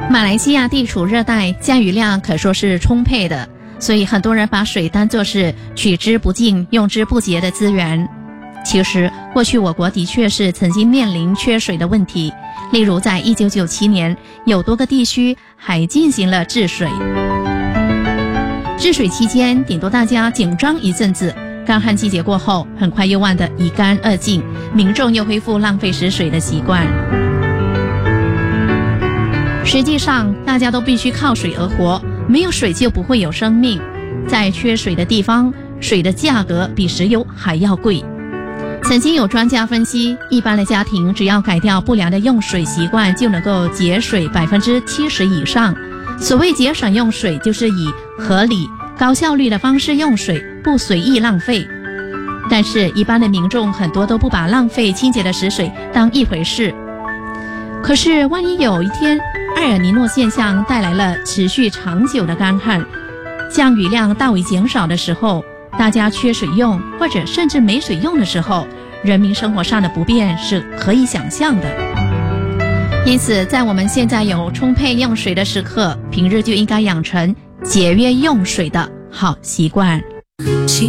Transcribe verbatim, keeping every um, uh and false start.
马来西亚地处热带，降雨量可说是充沛的，所以很多人把水当作是取之不尽、用之不竭的资源。其实，过去我国的确是曾经面临缺水的问题，例如在一九九七年，有多个地区还进行了治水。治水期间，顶多大家紧张一阵子，干旱季节过后，很快又忘得一干二净，民众又恢复浪费食水的习惯。实际上，大家都必须靠水而活，没有水就不会有生命。在缺水的地方，水的价格比石油还要贵。曾经有专家分析，一般的家庭只要改掉不良的用水习惯，就能够节水百分之七十以上。所谓节省用水，就是以合理、高效率的方式用水，不随意浪费。但是，一般的民众很多都不把浪费清洁的食水当一回事。可是，万一有一天埃尔尼诺现象带来了持续长久的干旱，降雨量大为减少的时候，大家缺水用，或者甚至没水用的时候，人民生活上的不便是可以想象的。因此，在我们现在有充沛用水的时刻，平日就应该养成节约用水的好习惯。